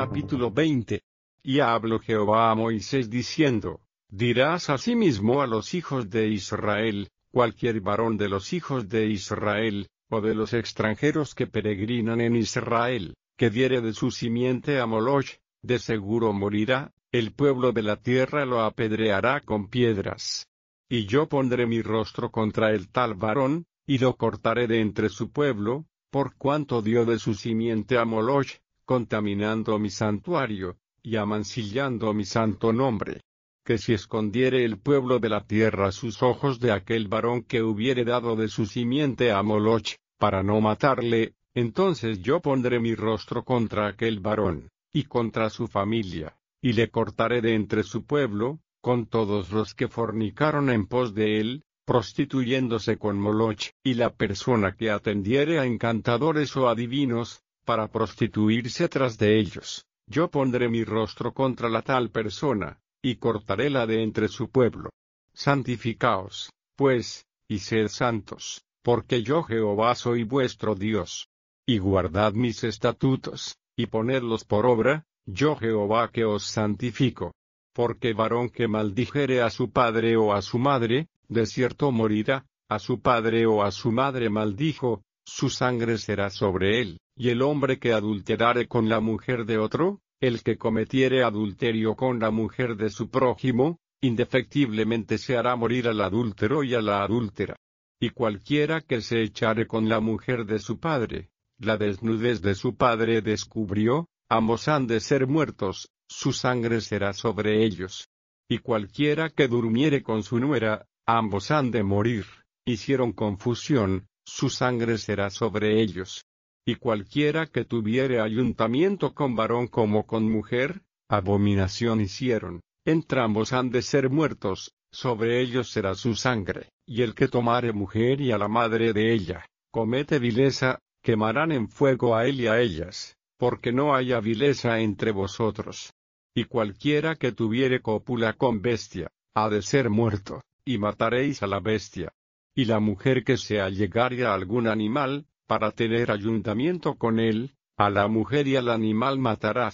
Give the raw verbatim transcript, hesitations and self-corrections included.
Capítulo veinte. Y habló Jehová a Moisés diciendo: Dirás asimismo a los hijos de Israel: cualquier varón de los hijos de Israel, o de los extranjeros que peregrinan en Israel, que diere de su simiente a Moloch, de seguro morirá, el pueblo de la tierra lo apedreará con piedras. Y yo pondré mi rostro contra el tal varón, y lo cortaré de entre su pueblo, por cuanto dio de su simiente a Moloch, contaminando mi santuario, y amancillando mi santo nombre. Que si escondiere el pueblo de la tierra sus ojos de aquel varón que hubiere dado de su simiente a Moloch, para no matarle, entonces yo pondré mi rostro contra aquel varón, y contra su familia, y le cortaré de entre su pueblo, con todos los que fornicaron en pos de él, prostituyéndose con Moloch, y la persona que atendiere a encantadores o adivinos, para prostituirse tras de ellos, yo pondré mi rostro contra la tal persona, y cortaréla de entre su pueblo. Santificaos, pues, y sed santos, porque yo Jehová soy vuestro Dios. Y guardad mis estatutos, y ponedlos por obra, yo Jehová que os santifico. Porque varón que maldijere a su padre o a su madre, de cierto morirá, a su padre o a su madre maldijo, su sangre será sobre él. Y el hombre que adulterare con la mujer de otro, el que cometiere adulterio con la mujer de su prójimo, indefectiblemente se hará morir al adúltero y a la adúltera. Y cualquiera que se echare con la mujer de su padre, la desnudez de su padre descubrió, ambos han de ser muertos, su sangre será sobre ellos. Y cualquiera que durmiere con su nuera, ambos han de morir, hicieron confusión, su sangre será sobre ellos. Y cualquiera que tuviere ayuntamiento con varón como con mujer, abominación hicieron, entrambos han de ser muertos, sobre ellos será su sangre. Y el que tomare mujer y a la madre de ella, comete vileza, quemarán en fuego a él y a ellas, porque no haya vileza entre vosotros. Y cualquiera que tuviere cópula con bestia, ha de ser muerto, y mataréis a la bestia. Y la mujer que se allegare a algún animal, para tener ayuntamiento con él, a la mujer y al animal matarás.